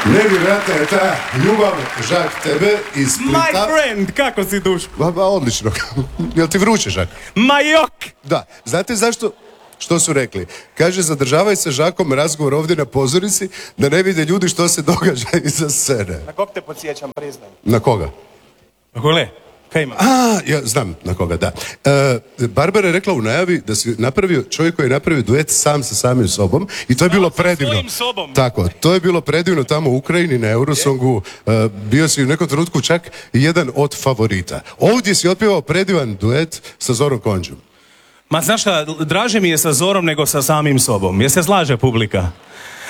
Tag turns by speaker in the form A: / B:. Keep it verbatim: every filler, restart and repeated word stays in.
A: Nevjerojatna je ta ljubav, Žak, tebe iz Splita.
B: My friend, kako si Duško?
A: Ba, ba, odlično. Jel ti vruće, Žak?
B: Majok!
A: Da, znate zašto? Što su rekli? Kaže, zadržavaj se, Žakom, razgovor ovdje na pozornici, da ne vide ljudi što se događa iza scene.
C: Na kog te podsjećam, priznam?
A: Na koga?
B: Hole, kaj ima?
A: A, ja znam na koga, da. E, Barbara je rekla u najavi da si napravio, čovjek koji je napravio duet sam sa samim sobom i to je bilo predivno.
B: svojim sobom.
A: Tako, to je bilo predivno tamo u Ukrajini na Eurosongu. E, bio si u nekom trenutku čak jedan od favorita. Ovdje si otpjevao predivan duet sa Zorom Konđom.
B: Ma znaš šta, draže mi je sa Zorom nego sa samim sobom. Jer se slaže publika.